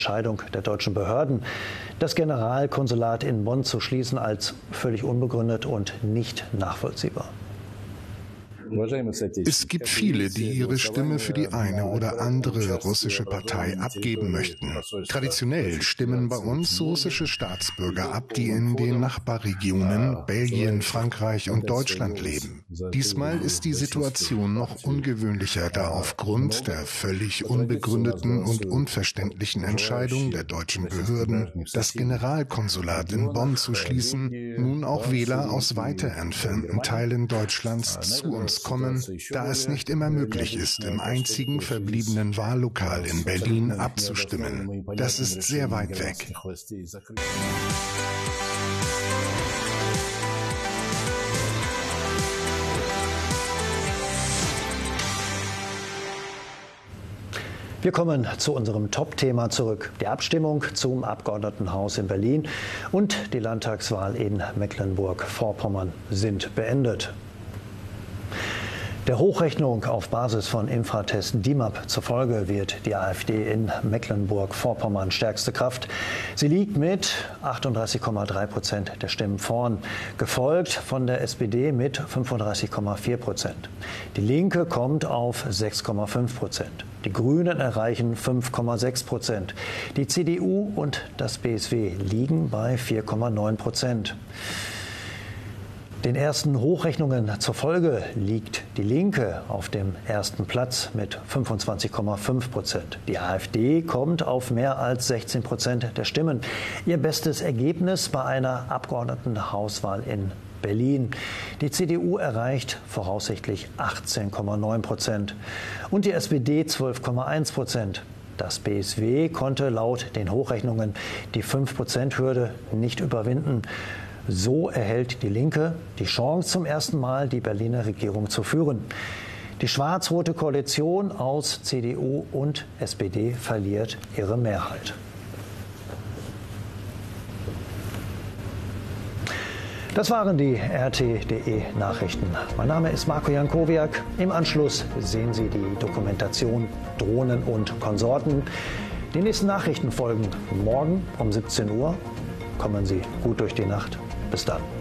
Entscheidung der deutschen Behörden, das Generalkonsulat in Bonn zu schließen, als völlig unbegründet und nicht nachvollziehbar. Es gibt viele, die ihre Stimme für die eine oder andere russische Partei abgeben möchten. Traditionell stimmen bei uns russische Staatsbürger ab, die in den Nachbarregionen Belgien, Frankreich und Deutschland leben. Diesmal ist die Situation noch ungewöhnlicher, da aufgrund der völlig unbegründeten und unverständlichen Entscheidung der deutschen Behörden, das Generalkonsulat in Bonn zu schließen, nun auch Wähler aus weiter entfernten Teilen Deutschlands zu uns kommen, da es nicht immer möglich ist, im einzigen verbliebenen Wahllokal in Berlin abzustimmen. Das ist sehr weit weg. Wir kommen zu unserem Top-Thema zurück. Die Abstimmung zum Abgeordnetenhaus in Berlin und die Landtagswahl in Mecklenburg-Vorpommern sind beendet. Der Hochrechnung auf Basis von Infratest DIMAP zufolge wird die AfD in Mecklenburg-Vorpommern stärkste Kraft. Sie liegt mit 38,3% der Stimmen vorn, gefolgt von der SPD mit 35,4%. Die Linke kommt auf 6,5%. Die Grünen erreichen 5,6%. Die CDU und das BSW liegen bei 4,9%. Den ersten Hochrechnungen zufolge liegt die Linke auf dem ersten Platz mit 25,5%. Die AfD kommt auf mehr als 16% der Stimmen. Ihr bestes Ergebnis bei einer Abgeordnetenhauswahl in Berlin. Die CDU erreicht voraussichtlich 18,9% und die SPD 12,1%. Das BSW konnte laut den Hochrechnungen die 5%-Hürde nicht überwinden. So erhält die Linke die Chance, zum ersten Mal die Berliner Regierung zu führen. Die schwarz-rote Koalition aus CDU und SPD verliert ihre Mehrheit. Das waren die RT.de Nachrichten. Mein Name ist Marco Jankowiak. Im Anschluss sehen Sie die Dokumentation Drohnen und Konsorten. Die nächsten Nachrichten folgen morgen um 17 Uhr. Kommen Sie gut durch die Nacht. Bis dann.